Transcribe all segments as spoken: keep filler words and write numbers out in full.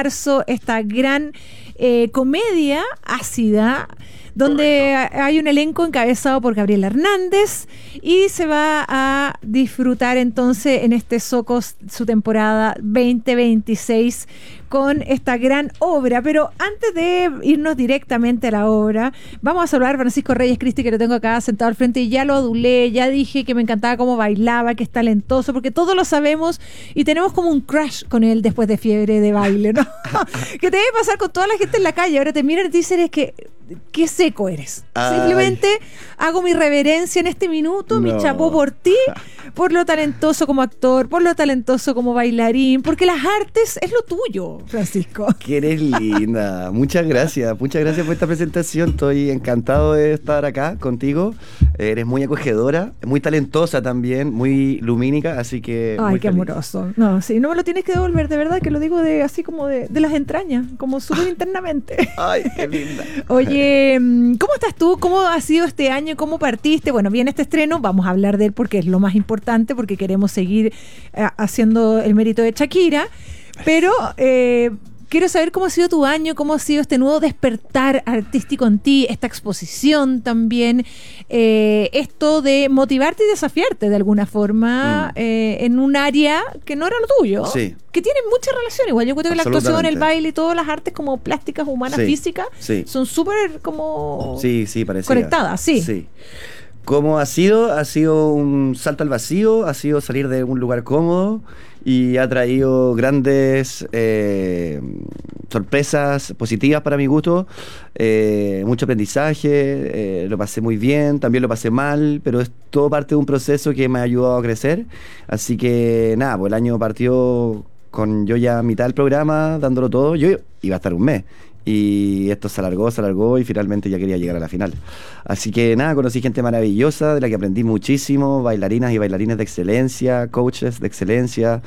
marzo, esta gran eh, comedia ácida, donde Correcto. Hay un elenco encabezado por Gabriela Hernández y se va a disfrutar entonces en este Socos su temporada veinte veintiséis con esta gran obra. Pero antes de irnos directamente a la obra, vamos a saludar a Francisco Reyes Cristi, que lo tengo acá sentado al frente, y ya lo adulé, ya dije que me encantaba cómo bailaba, que es talentoso, porque todos lo sabemos y tenemos como un crush con él después de Fiebre de Baile, ¿no? Que te debe pasar con toda la gente en la calle. Ahora te miran y te dicen, es que qué seco eres. Ay. Simplemente hago mi reverencia en este minuto, no. mi chapó por ti, por lo talentoso como actor, por lo talentoso como bailarín, porque las artes es lo tuyo, Francisco. Que eres linda. Muchas gracias. Muchas gracias por esta presentación. Estoy encantado de estar acá contigo. Eres muy acogedora, muy talentosa también, muy lumínica, así que... Ay, qué feliz. Amoroso. No, sí, no me lo tienes que devolver, de verdad, que lo digo de así como de, de las entrañas, como súper internamente. Ay, qué linda. Oye, ¿cómo estás tú? ¿Cómo ha sido este año? ¿Cómo partiste? Bueno, viene este estreno, vamos a hablar de él porque es lo más importante, porque queremos seguir eh, haciendo el mérito de Shakira, pero eh, quiero saber cómo ha sido tu año, cómo ha sido este nuevo despertar artístico en ti, esta exposición también, eh, esto de motivarte y desafiarte de alguna forma mm. eh, en un área que no era lo tuyo, sí. que tiene mucha relación. Igual yo creo que la actuación, el baile y todas las artes como plásticas, humanas, sí. físicas, sí. son súper como sí, sí, parecía. conectadas. Sí. sí. ¿Cómo ha sido? Ha sido un salto al vacío, ha sido salir de un lugar cómodo y ha traído grandes eh, sorpresas positivas para mi gusto, eh, mucho aprendizaje, eh, lo pasé muy bien, también lo pasé mal, pero es todo parte de un proceso que me ha ayudado a crecer, así que nada, pues el año partió con yo ya a mitad del programa, dándolo todo, yo iba a estar un mes. Y esto se alargó, se alargó y finalmente ya quería llegar a la final. Así que nada, conocí gente maravillosa de la que aprendí muchísimo, bailarinas y bailarines de excelencia, coaches de excelencia,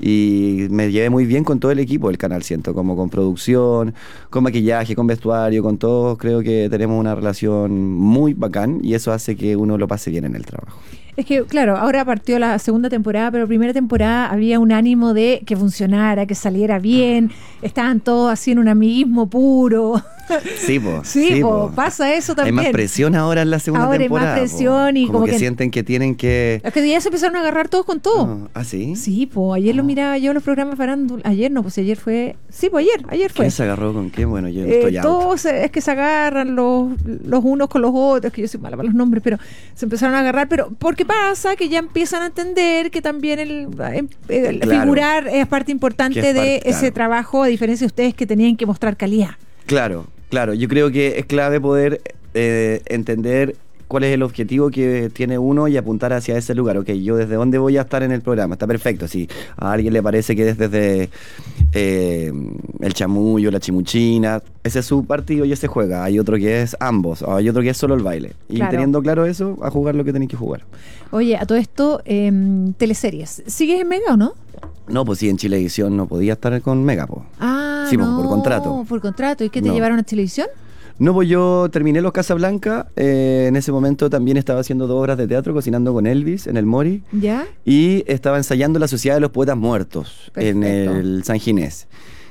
y me llevé muy bien con todo el equipo del Canal Ciento, como con producción, con maquillaje, con vestuario, con todos. Creo que tenemos una relación muy bacán y eso hace que uno lo pase bien en el trabajo. Es que, claro, ahora partió la segunda temporada, pero primera temporada había un ánimo de que funcionara, que saliera bien, estaban todos así en un amiguismo puro. Sí, po. Sí, sí po, po. pasa eso también. Hay más presión ahora en la segunda ahora temporada. Ahora hay más presión po. Y como, como que, que sienten que tienen que... Es que ya se empezaron a agarrar todos con todo. Oh, ¿ah, sí? Sí, pues ayer oh. lo miraba yo en los programas farándula. Ayer no, pues ayer fue... Sí, pues ayer, ayer fue. ¿Quién se agarró con quién? Bueno, yo no eh, estoy out. Todos es que se agarran los, los unos con los otros, que yo soy mala para los nombres, pero se empezaron a agarrar. Pero porque pasa que ya empiezan a entender que también el, el claro. figurar es parte importante es de parte, ese claro. trabajo, a diferencia de ustedes que tenían que mostrar calidad. Claro, claro. Yo creo que es clave poder eh, entender cuál es el objetivo que tiene uno y apuntar hacia ese lugar. Ok, yo desde dónde voy a estar en el programa. Está perfecto. Si a alguien le parece que es desde eh, el chamullo, la chimuchina, ese es su partido y ese juega. Hay otro que es ambos, hay otro que es solo el baile. Y claro. teniendo claro eso, a jugar lo que tenéis que jugar. Oye, a todo esto, eh, teleseries. ¿Sigues en Mega o no? No, pues sí, en Chilevisión no podía estar con Mega, po. Ah, sí, no, por contrato. por contrato. ¿Y qué te no. llevaron a Chilevisión? No, pues yo terminé Los Casablanca, eh, en ese momento también estaba haciendo dos obras de teatro, Cocinando con Elvis, en el Mori. ¿Ya? Y estaba ensayando La Sociedad de los Poetas Muertos, perfecto. En el San Ginés.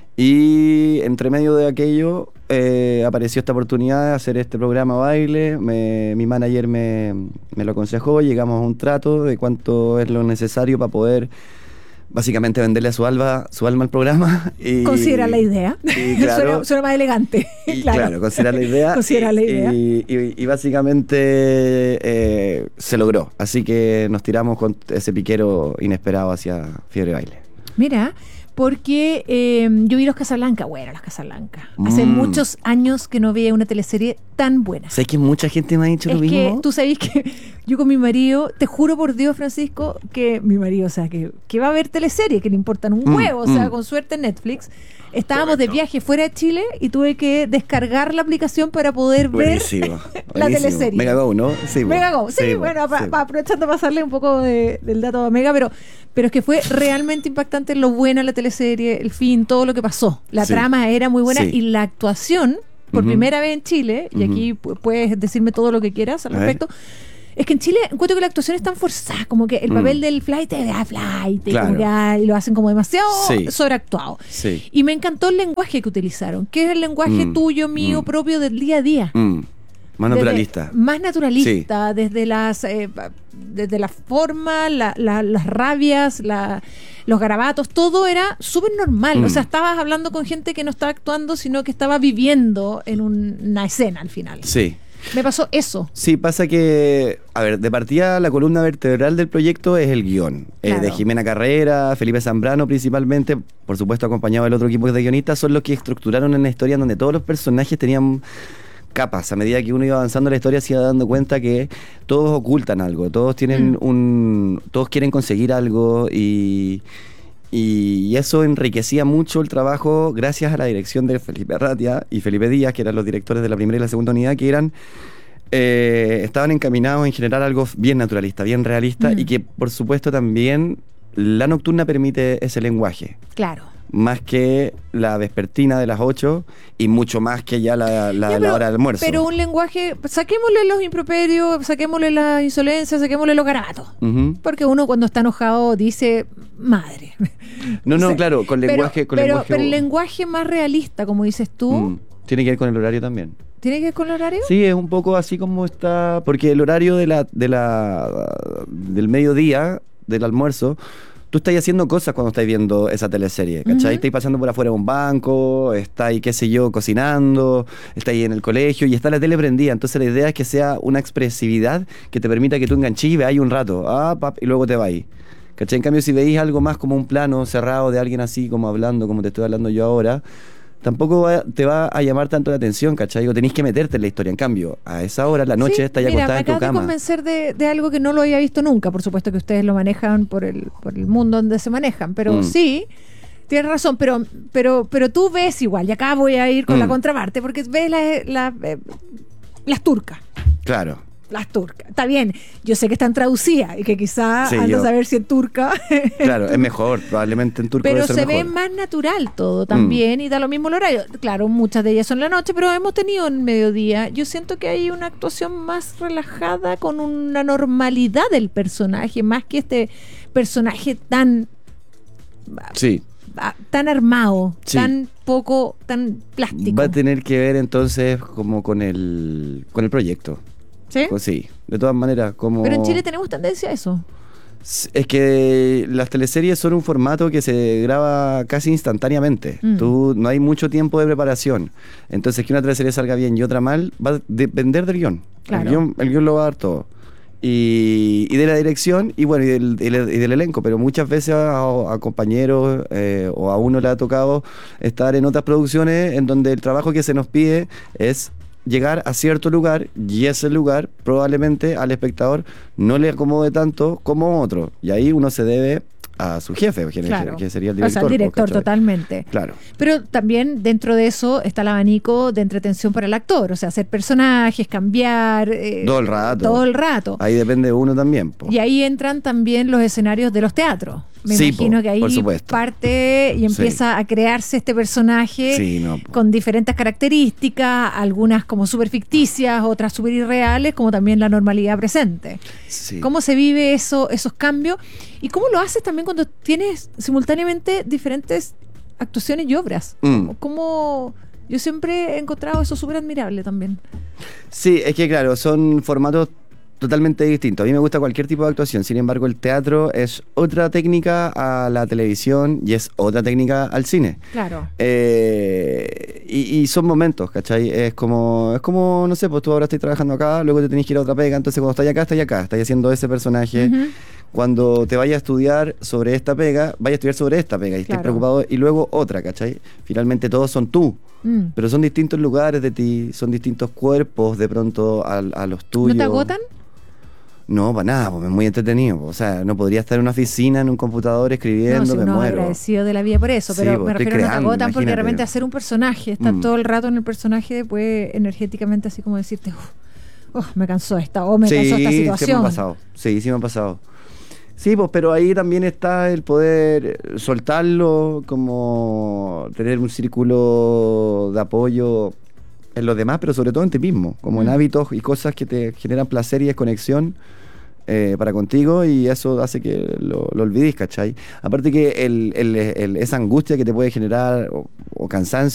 Y entre medio de aquello eh, apareció esta oportunidad de hacer este programa baile, me, mi manager me, me lo aconsejó, llegamos a un trato de cuánto es lo necesario para poder... básicamente venderle a su alma, su alma al programa. Y, considera la idea. Y claro, suena, suena más elegante. Y claro, claro considera la idea. considera la idea. Y, y, y básicamente eh, se logró. Así que nos tiramos con ese piquero inesperado hacia Fiebre Baile. Mira, porque eh, yo vi Los Casablanca, bueno, Los Casablanca. Hace mm. muchos años que no veía una teleserie tan buena. ¿Sabes que mucha gente me ha dicho es lo mismo? Que tú sabes que yo con mi marido, te juro por Dios, Francisco, que mi marido, o sea, que, que va a ver teleserie, que le importan un mm, huevo, o sea, mm. con suerte en Netflix. Estábamos Correcto. de viaje fuera de Chile y tuve que descargar la aplicación para poder buenísimo, ver la buenísimo. teleserie. Mega Go, ¿no? Sí, Mega Go, sí, sí bueno, pa, sí. pa, aprovechando para pasarle un poco de, del dato a Mega, pero, pero es que fue realmente impactante lo buena la teleserie, el fin, todo lo que pasó. La sí. trama era muy buena sí. y la actuación, por uh-huh. primera vez en Chile, y uh-huh. aquí pu- puedes decirme todo lo que quieras al A respecto, Es que en Chile encuentro que la actuación es tan forzada, como que el Mm. papel del flight es ah, flight, Claro. como que, ah, y lo hacen como demasiado Sí. sobreactuado. Sí. Y me encantó el lenguaje que utilizaron, que es el lenguaje Mm, tuyo, mío, mm. propio del día a día. Mm. Más Desde- naturalista. más naturalista, desde las eh, desde la forma, la- la- las rabias, la- los garabatos, todo era súper normal. Mm. O sea, estabas hablando con gente que no estaba actuando, sino que estaba viviendo en un- una escena al final. Sí. Me pasó eso. Sí, pasa que, a ver, de partida la columna vertebral del proyecto es el guión. Eh, Claro. de Jimena Carrera, Felipe Zambrano principalmente, por supuesto acompañado del otro equipo de guionistas, son los que estructuraron una historia en donde todos los personajes tenían capas. A medida que uno iba avanzando en la historia se iba dando cuenta que todos ocultan algo, todos tienen Mm. un... todos quieren conseguir algo y... Y eso enriquecía mucho el trabajo gracias a la dirección de Felipe Arratia y Felipe Díaz, que eran los directores de la primera y la segunda unidad, que eran eh, estaban encaminados en generar algo bien naturalista, bien realista, Mm. y que por supuesto también la nocturna permite ese lenguaje, Claro. más que la vespertina de las ocho y mucho más que ya la, la- Ya, la hora del almuerzo. Pero un lenguaje, saquémosle los improperios, saquémosle la insolencia, saquémosle los garabatos. Ujú. Porque uno cuando está enojado dice, madre. No, no, Sí, claro, con pero- lenguaje... Con pero, lenguaje pero el lenguaje más realista, como dices tú, Mm. Tiene que ver con el horario también. ¿tiene que ver con el horario? Sí, es un poco así como está, porque el horario de la, de la, del mediodía, del almuerzo, tú estás haciendo cosas cuando estás viendo esa teleserie, ¿cachai? Ujú. Estás pasando por afuera de un banco, estás ahí, qué sé yo, cocinando, estás ahí en el colegio y está la tele prendida. Entonces la idea es que sea una expresividad que te permita que tú enganches y veáis un rato, ah, pap, y luego te vas. ¿Cachai? En cambio, si veis algo más como un plano cerrado de alguien así, como hablando, como te estoy hablando yo ahora, tampoco va- te va a llamar tanto la atención, ¿cachai? O tenés que meterte en la historia. En cambio, a esa hora, la noche, Sí, estás ya mira, acostada me en tu acabas de cama. convencer de, de algo que no lo había visto nunca. Por supuesto que ustedes lo manejan por el, por el mundo donde se manejan, pero Mm. sí, tienes razón, pero, pero, pero tú ves igual, y acá voy a ir con Mm. la contraparte, porque ves la- la- eh, las turcas. Claro. Las turcas. Está bien, yo sé que están traducidas y que quizá Sí, anda yo- a saber si en turca. Claro, es mejor. Probablemente en turco Pero debe ser se ve mejor. más natural todo también y da lo mismo el horario. Claro, muchas de ellas son la noche, pero hemos tenido en mediodía. Yo siento que hay una actuación más relajada con una normalidad del personaje, más que este personaje tan Sí. ah, tan armado, Sí. tan poco, tan plástico. Va a tener que ver entonces como con el con el proyecto. ¿Sí? Pues sí, de todas maneras, como... Pero en Chile tenemos tendencia a eso. Es que las teleseries son un formato que se graba casi instantáneamente. Mm. Tú, no hay mucho tiempo de preparación. Entonces, que una teleserie salga bien y otra mal, va a depender del guión. Claro. El guión, el guión lo va a dar todo. Y, y de la dirección y bueno, y del, y del- y del elenco. Pero muchas veces a, a compañeros eh, o a uno le ha tocado estar en otras producciones en donde el trabajo que se nos pide es llegar a cierto lugar y ese lugar probablemente al espectador no le acomode tanto como otro. Y ahí uno se debe a su jefe, que, Claro. que sería el O director. sea, el director, ¿cachai? totalmente. Claro. Pero también dentro de eso está el abanico de entretención para el actor, o sea, hacer personajes, cambiar. eh, Todo el rato. Todo el rato. Ahí depende de uno también. po. Y ahí entran también los escenarios de los teatros. Me Sí, imagino po, que ahí por supuesto. parte y empieza a crearse este personaje Sí, no, po. con diferentes características, algunas como súper ficticias, otras súper irreales, como también la normalidad presente. Sí. ¿Cómo se vive eso, esos cambios? ¿Y cómo lo haces también cuando tienes simultáneamente diferentes actuaciones y obras? Mm. ¿Cómo? Yo siempre he encontrado eso súper admirable también. Sí, es que claro, son formatos totalmente distintos. A mí me gusta cualquier tipo de actuación, sin embargo el teatro es otra técnica a la televisión y es otra técnica al cine. Claro. Eh, y, y son momentos, ¿cachai? Es como, es como, no sé, pues tú ahora estás trabajando acá, luego te tenés que ir a otra pega, entonces cuando estás acá, estás acá, estás haciendo ese personaje. Ujú. Cuando te vayas a estudiar sobre esta pega, vayas a estudiar sobre esta pega y estés Claro. preocupado, y luego otra, ¿cachai? Finalmente todos son tú. Mm. Pero son distintos lugares de ti, son distintos cuerpos de pronto a, a los tuyos. ¿No te agotan? No, para nada, pues es muy entretenido. O sea, no podría estar en una oficina, en un computador escribiendo, No, si me uno es muero. agradecido de la vida por eso, Sí, pero pues, me estoy refiero a no te creando, agotan porque de imagínate. repente hacer un personaje, estar Mm. todo el rato en el personaje puede energéticamente así como decirte, "Uf, uf, me cansó esta, o me sí, cansó esta sí me situación. ha pasado. Sí, sí me ha pasado. Sí, pues, pero ahí también está el poder eh, soltarlo, como tener un círculo de apoyo en los demás, pero sobre todo en ti mismo, como en Mm. hábitos y cosas que te generan placer y desconexión eh, para contigo, y eso hace que lo, lo olvides, ¿cachai? Aparte que el, el- el- esa angustia que te puede generar o, o cansancio